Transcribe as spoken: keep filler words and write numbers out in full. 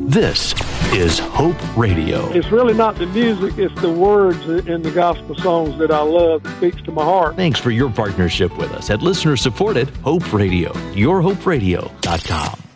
This is Hope Radio. It's really not the music, it's the words in the gospel songs that I love that speaks to my heart. Thanks for your partnership with us at listener-supported Hope Radio, your hope radio dot com.